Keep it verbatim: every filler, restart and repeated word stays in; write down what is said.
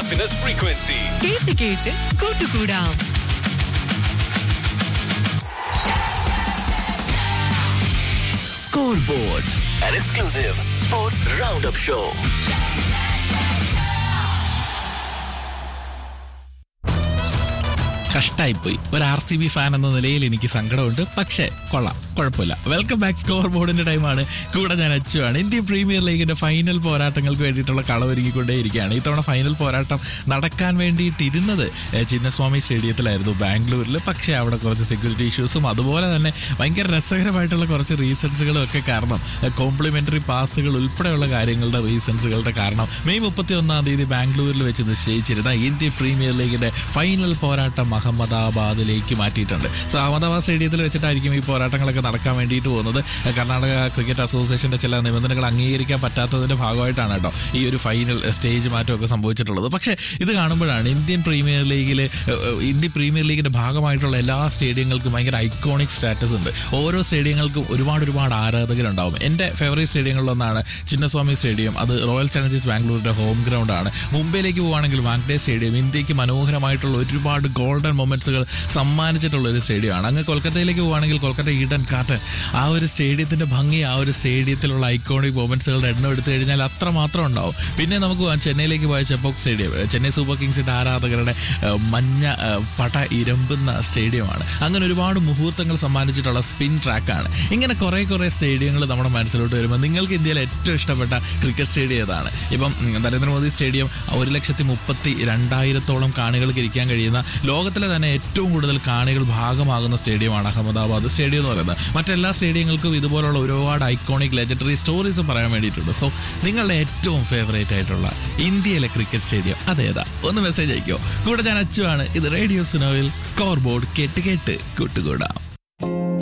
happiness frequency. കേട്ട് കേട്ട് കൂട്ടുകൂടാം. Scoreboard, an exclusive sports roundup show. കഷ്ടായിപ്പോയി. ഒരു ആർ സി ബി ഫാൻ എന്ന നിലയിൽ എനിക്ക് സങ്കടമുണ്ട്. പക്ഷേ കൊള്ളാം, കുഴപ്പമില്ല. Welcome back. സ്കോർ ബോർഡിന്റെ ടൈമാണ്. കൂടെ ഞാൻ അച്ചുവാണ്. ഇന്ത്യൻ പ്രീമിയർ ലീഗിന്റെ ഫൈനൽ പോരാട്ടങ്ങൾക്ക് വേണ്ടിയിട്ടുള്ള കളമൊരുങ്ങിക്കൊണ്ടേയിരിക്കുകയാണ്. ഇത്തവണ ഫൈനൽ പോരാട്ടം നടക്കാൻ വേണ്ടിയിട്ടിരുന്നത് ചിന്നസ്വാമി സ്റ്റേഡിയത്തിലായിരുന്നു, ബാംഗ്ലൂരിൽ. പക്ഷേ അവിടെ കുറച്ച് സെക്യൂരിറ്റി ഇഷ്യൂസും അതുപോലെ തന്നെ ഭയങ്കര രസകരമായിട്ടുള്ള കുറച്ച് റീസൺസുകളും ഒക്കെ കാരണം, കോംപ്ലിമെന്ററി പാസുകൾ ഉൾപ്പെടെയുള്ള കാര്യങ്ങളുടെ റീസൺസുകളുടെ കാരണം മെയ് മുപ്പത്തി ഒന്നാം തീയതി ബാംഗ്ലൂരിൽ വെച്ച് നിശ്ചയിച്ചിരുന്ന ഇന്ത്യൻ പ്രീമിയർ ലീഗിന്റെ ഫൈനൽ പോരാട്ടം അഹമ്മദാബാദിലേക്ക് മാറ്റിയിട്ടുണ്ട്. സോ അഹമ്മദാബാദ് സ്റ്റേഡിയത്തിൽ വെച്ചിട്ടായിരിക്കും ഈ പോരാട്ടങ്ങളൊക്കെ നടക്കാൻ വേണ്ടിയിട്ട് പോകുന്നത്. കർണാടക ക്രിക്കറ്റ് അസോസിയേഷന്റെ ചില നിബന്ധനകൾ അംഗീകരിക്കാൻ പറ്റാത്തതിന്റെ ഭാഗമായിട്ടാണ് കേട്ടോ ഈ ഒരു ഫൈനൽ സ്റ്റേജ് മാറ്റമൊക്കെ സംഭവിച്ചിട്ടുള്ളത്. പക്ഷേ ഇത് കാണുമ്പോഴാണ് ഇന്ത്യൻ പ്രീമിയർ ലീഗിൽ ഇന്ത്യൻ പ്രീമിയർ ലീഗിന്റെ ഭാഗമായിട്ടുള്ള എല്ലാ സ്റ്റേഡിയങ്ങൾക്കും ഭയങ്കര ഐക്കോണിക് സ്റ്റാറ്റസ് ഉണ്ട്. ഓരോ സ്റ്റേഡിയങ്ങൾക്കും ഒരുപാട് ഒരുപാട് ആരാധകരുണ്ടാവും. എൻ്റെ ഫേവറേറ്റ് സ്റ്റേഡിയങ്ങളിലൊന്നാണ് ചിന്നസ്വാമി സ്റ്റേഡിയം. അത് റോയൽ ചലഞ്ചേഴ്സ് ബാംഗ്ലൂരിന്റെ ഹോം ഗ്രൗണ്ട് ആണ്. മുംബൈയിലേക്ക് പോവുകയാണെങ്കിൽ വാങ്ഡേ സ്റ്റേഡിയം ഇന്ത്യക്ക് മനോഹരമായിട്ടുള്ള ഒരുപാട് ഗോൾഡൻ മൊമെന്റ്സുകൾ സമ്മാനിച്ചിട്ടുള്ള ഒരു സ്റ്റേഡിയമാണ്. അങ്ങ് കൊൽക്കത്തയിലേക്ക് പോവുകയാണെങ്കിൽ കൊൽക്കത്ത ഈഡൻ ഗാർഡൻ, ആ ഒരു സ്റ്റേഡിയത്തിന്റെ ഭംഗി, ആ ഒരു സ്റ്റേഡിയത്തിലുള്ള ഐക്കോണിക് മൊമെന്റ്സുകളുടെ എണ്ണം എടുത്തു കഴിഞ്ഞാൽ അത്ര മാത്രം ഉണ്ടാവും. പിന്നെ നമുക്ക് ചെന്നൈയിലേക്ക് പോയ ചെപ്പോക്ക് സ്റ്റേഡിയം, ചെന്നൈ സൂപ്പർ കിങ്സിന്റെ ആരാധകരുടെ മഞ്ഞ പട ഇരമ്പുന്ന സ്റ്റേഡിയമാണ്. അങ്ങനെ ഒരുപാട് മുഹൂർത്തങ്ങൾ സമ്മാനിച്ചിട്ടുള്ള സ്പിൻ ട്രാക്കാണ്. ഇങ്ങനെ കുറെ കുറെ സ്റ്റേഡിയങ്ങൾ നമ്മുടെ മനസ്സിലോട്ട് വരുമ്പോൾ നിങ്ങൾക്ക് ഇന്ത്യയിൽ ഏറ്റവും ഇഷ്ടപ്പെട്ട ക്രിക്കറ്റ് സ്റ്റേഡിയം ഏതാണ്? ഇപ്പം നരേന്ദ്രമോദി സ്റ്റേഡിയം ഒരു ലക്ഷത്തി മുപ്പത്തി രണ്ടായിരത്തോളം കാണികൾക്ക് ഇരിക്കാൻ കഴിയുന്ന ലോകത്തിലെ തന്നെ ഏറ്റവും കൂടുതൽ കാണികൾ ഭാഗമാകുന്ന സ്റ്റേഡിയമാണ് അഹമ്മദാബാദ് സ്റ്റേഡിയം എന്ന് പറയുന്നത്. മറ്റെല്ലാ സ്റ്റേഡിയങ്ങൾക്കും ഇതുപോലുള്ള ഒരുപാട് ഐക്കോണിക് ലെജൻഡറി സ്റ്റോറീസ് പറയാൻ വേണ്ടിയിട്ടുണ്ട്. സോ നിങ്ങളുടെ ഏറ്റവും ഫേവറേറ്റ് ആയിട്ടുള്ള ഇന്ത്യയിലെ ക്രിക്കറ്റ് സ്റ്റേഡിയം അതേതാ? ഒന്ന് മെസ്സേജ് അയക്കോ. കൂടെ ഞാൻ അച്ചുവാണ്. ഇത് റേഡിയോ സുനോയിൽ സ്കോർ ബോർഡ് കേട്ട് കേട്ട് കൂട്ടുകൂടാം.